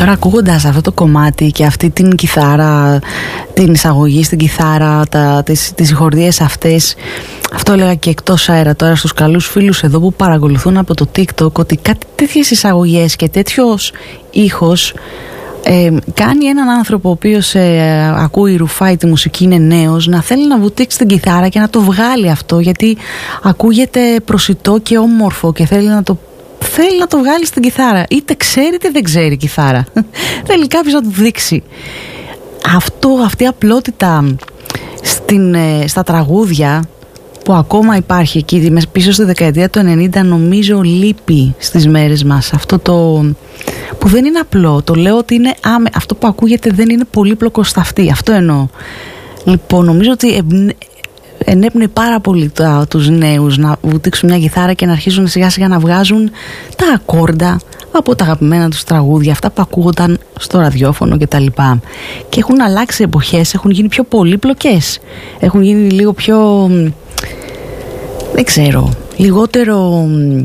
Τώρα ακούγοντας αυτό το κομμάτι και αυτή την κιθάρα, την εισαγωγή στην κιθάρα, τις συγχορδίες αυτές, αυτό έλεγα και εκτός αέρα τώρα στους καλούς φίλους εδώ που παρακολουθούν από το TikTok, ότι κάτι τέτοιες εισαγωγές και τέτοιος ήχος κάνει έναν άνθρωπο ο οποίος ακούει, ρουφάει τη μουσική, είναι νέος, να θέλει να βουτήξει την κιθάρα και να το βγάλει αυτό, γιατί ακούγεται προσιτό και όμορφο και θέλει να το βγάλει στην κιθάρα, είτε ξέρει είτε δεν ξέρει κιθάρα. Θέλει κάποιος να του δείξει αυτή η απλότητα στα τραγούδια που ακόμα υπάρχει εκεί πίσω στη δεκαετία του 90, νομίζω λείπει στις μέρες μας. Αυτό το που δεν είναι απλό, το λέω ότι είναι αυτό που ακούγεται δεν είναι πολύπλοκο στα αυτή, αυτό εννοώ. Λοιπόν, νομίζω ότι ενέπνεε πάρα πολύ τους νέους να βουτήξουν μια κιθάρα και να αρχίσουν σιγά σιγά να βγάζουν τα ακόρντα από τα αγαπημένα τους τραγούδια, αυτά που ακούγονταν στο ραδιόφωνο κτλ. Και έχουν αλλάξει εποχές, έχουν γίνει πιο πολύπλοκες, έχουν γίνει λίγο πιο, δεν ξέρω, λιγότερο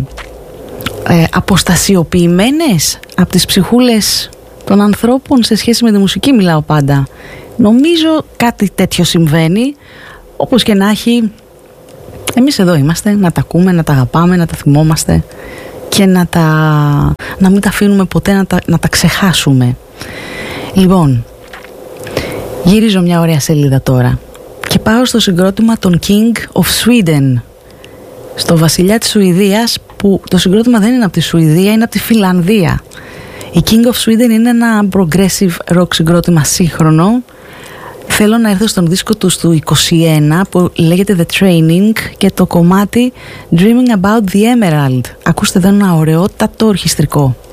αποστασιοποιημένες από τις ψυχούλες των ανθρώπων σε σχέση με τη μουσική, μιλάω πάντα. Νομίζω κάτι τέτοιο συμβαίνει. Όπως και να έχει, εμείς εδώ είμαστε, να τα ακούμε, να τα αγαπάμε, να τα θυμόμαστε και να μην τα αφήνουμε ποτέ να τα ξεχάσουμε. Λοιπόν, γυρίζω μια ωραία σελίδα τώρα και πάω στο συγκρότημα των King of Sweden, στο βασιλιά της Σουηδίας, που το συγκρότημα δεν είναι από τη Σουηδία, είναι από τη Φιλανδία. Η King of Sweden είναι ένα progressive rock συγκρότημα σύγχρονο. Θέλω να έρθω στον δίσκο τους του 21 που λέγεται The Training και το κομμάτι Dreaming About the Emerald. Ακούστε εδώ ένα ωραιότατο ορχιστρικό.